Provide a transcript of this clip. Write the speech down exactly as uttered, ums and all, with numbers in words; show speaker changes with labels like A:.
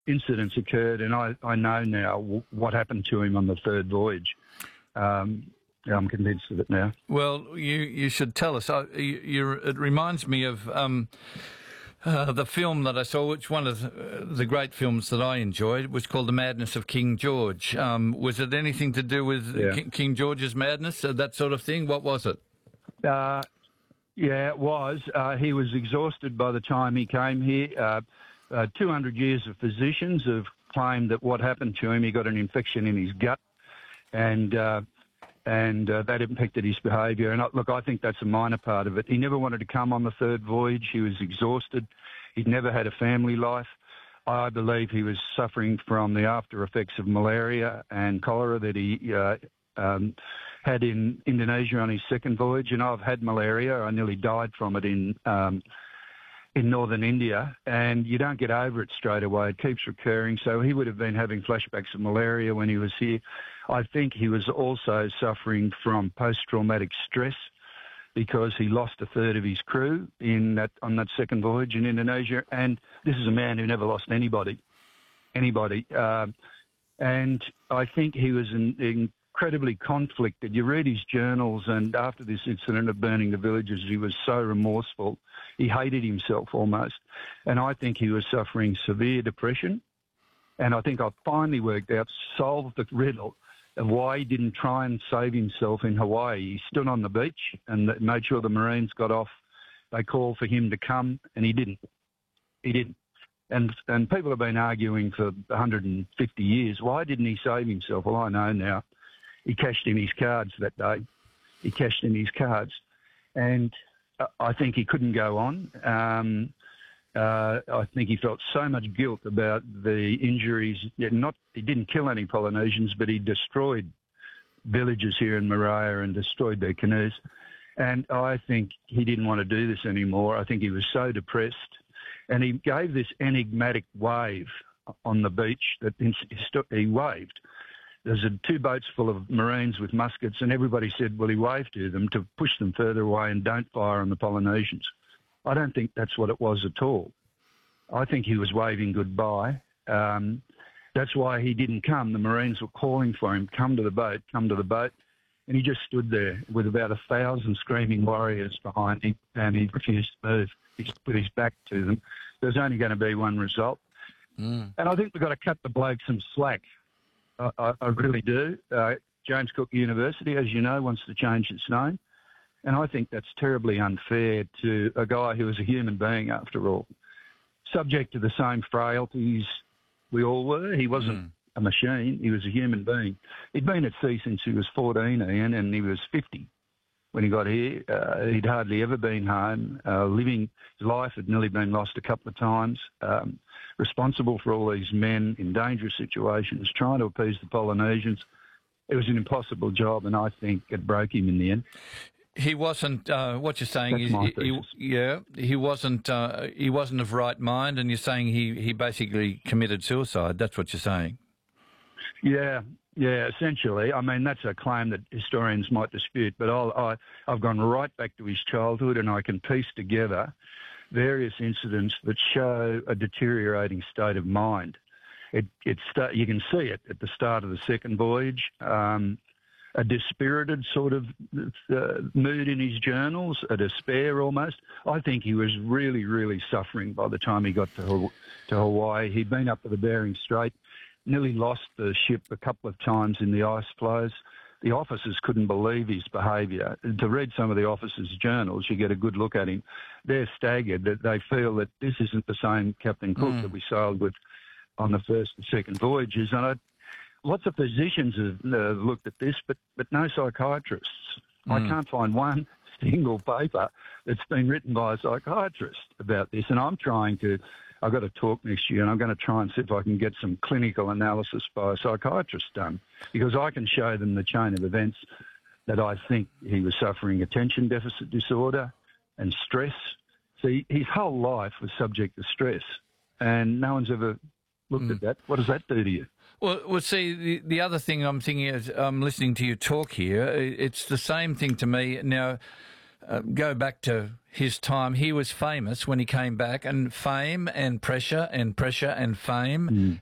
A: incidents occurred, and I, I know now w- what happened to him on the third voyage. Um, I'm convinced of it now.
B: Well, you you should tell us. I, you, you, it reminds me of um, uh, the film that I saw, which one of the, the great films that I enjoyed was called The Madness of King George. Um, was it anything to do with
A: Yeah.
B: King, King George's madness, uh, that sort of thing? What was it?
A: Uh, yeah, it was. Uh, he was exhausted by the time he came here. Uh, uh, two hundred years of physicians have claimed that what happened to him, he got an infection in his gut, and uh, and uh, that impacted his behaviour. And, uh, look, I think that's a minor part of it. He never wanted to come on the third voyage. He was exhausted. He'd never had a family life. I believe he was suffering from the after effects of malaria and cholera that he uh, um, had in Indonesia on his second voyage. And I've had malaria. I nearly died from it in um, in northern India, and you don't get over it straight away. It keeps recurring. So he would have been having flashbacks of malaria when he was here. I think he was also suffering from post-traumatic stress because he lost a third of his crew in that on that second voyage in Indonesia. And this is a man who never lost anybody, anybody. Um, and I think he was in, incredibly conflicted. You read his journals, and after this incident of burning the villages, he was so remorseful. He hated himself almost. And I think he was suffering severe depression. And I think I finally worked out, solved the riddle of why he didn't try and save himself in Hawaii. He stood on the beach and made sure the Marines got off. They called for him to come, and he didn't. He didn't. And and people have been arguing for one hundred fifty years, why didn't he save himself? Well, I know now. He cashed in his cards that day. He cashed in his cards. And I think he couldn't go on. Um, uh, I think he felt so much guilt about the injuries. Yeah, not he didn't kill any Polynesians, but he destroyed villages here in Moorea and destroyed their canoes. And I think he didn't want to do this anymore. I think he was so depressed. And he gave this enigmatic wave on the beach that he waved. There's a, two boats full of Marines with muskets, and everybody said, well, he waved to them to push them further away and don't fire on the Polynesians. I don't think that's what it was at all. I think he was waving goodbye. Um, that's why he didn't come. The Marines were calling for him, come to the boat, come to the boat. And he just stood there with about a thousand screaming warriors behind him, and he refused to move. He put his back to them. There's only going to be one result. Mm. And I think we've got to cut the bloke some slack. I, I, I really do. Uh, James Cook University, as you know, wants to change its name. And I think that's terribly unfair to a guy who is a human being, after all. Subject to the same frailties we all were. He wasn't mm. a machine. He was a human being. He'd been at sea since he was fourteen, Ian, and he was fifty when he got here. Uh, he'd hardly ever been home. Uh, living his life had nearly been lost a couple of times. Um, responsible for all these men in dangerous situations, trying to appease the Polynesians. It was an impossible job, and I think it broke him in the end.
B: He wasn't. Uh, what you're saying
A: That's
B: is, he, he, yeah, he wasn't. Uh, he wasn't of right mind, and you're saying he, he basically committed suicide. That's what you're saying.
A: Yeah, yeah. Essentially, I mean that's a claim that historians might dispute, but I'll, I I've gone right back to his childhood, and I can piece together various incidents that show a deteriorating state of mind. It it start, you can see it at the start of the second voyage. Um, a dispirited sort of uh, mood in his journals, a despair almost. I think he was really, really suffering by the time he got to, to Hawaii. He'd been up to the Bering Strait, nearly lost the ship a couple of times in the ice floes. The officers couldn't believe his behaviour. To read some of the officers' journals, you get a good look at him. They're staggered that they feel that this isn't the same Captain Cook mm. that we sailed with on the first and second voyages. And I Lots of physicians have uh, looked at this, but, but no psychiatrists. Mm. I can't find one single paper that's been written by a psychiatrist about this. And I'm trying to, I've got to talk next year, and I'm going to try and see if I can get some clinical analysis by a psychiatrist done, because I can show them the chain of events that I think he was suffering attention deficit disorder and stress. See, his whole life was subject to stress, and no one's ever looked mm. at that. What does that do to you?
B: Well, well, see, the, the other thing I'm thinking is I'm listening to you talk here. It's the same thing to me. Now, uh, go back to his time. He was famous when he came back, and fame and pressure and pressure and fame. Mm.